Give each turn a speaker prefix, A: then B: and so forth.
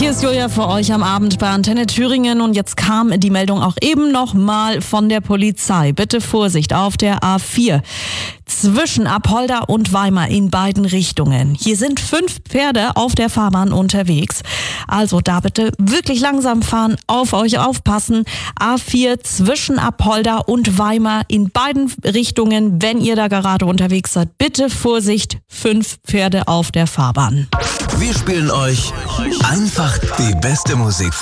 A: Hier ist Julia für euch am Abend bei Antenne Thüringen und jetzt kam die Meldung auch eben noch mal von der Polizei. Bitte Vorsicht auf der A4 zwischen Apolda und Weimar in beiden Richtungen. Hier sind 5 Pferde auf der Fahrbahn unterwegs. Also da bitte wirklich langsam fahren, auf euch aufpassen. A4 zwischen Apolda und Weimar in beiden Richtungen, wenn ihr da gerade unterwegs seid. Bitte Vorsicht, 5 Pferde auf der Fahrbahn.
B: Wir spielen euch einfach die beste Musik